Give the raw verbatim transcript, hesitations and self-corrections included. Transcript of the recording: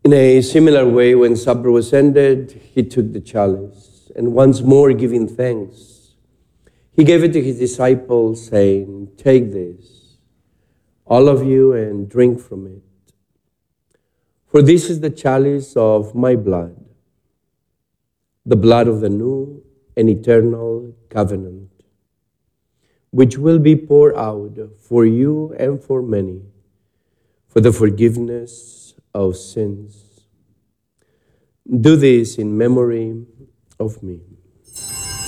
In a similar way, when supper was ended, he took the chalice, and once more giving thanks, he gave it to his disciples, saying, "Take this, all of you, and drink from it. For this is the chalice of my blood, the blood of the new and eternal covenant, which will be poured out for you and for many for the forgiveness of sins. Do this in memory of me."